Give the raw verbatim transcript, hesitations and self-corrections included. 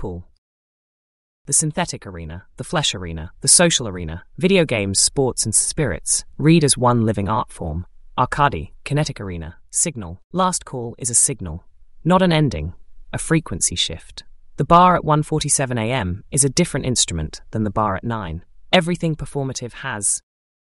pool. The synthetic arena, the flesh arena, the social arena, video games, sports and spirits, read as one living art form. Arcade, kinetic arena, signal. Last call is a signal, not an ending, a frequency shift. The bar at one forty-seven a m is a different instrument than the bar at nine. Everything performative has